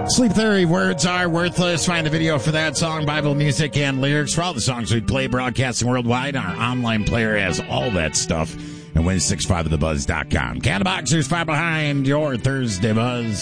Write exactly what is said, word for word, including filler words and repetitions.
Sleep Theory, Words Are Worthless. Find the video for that song, Bible music, and lyrics for all the songs we play broadcasting worldwide. Our online player has all that stuff. And win six five of the buzz dot com. Cataboxers, far behind your Thursday Buzz.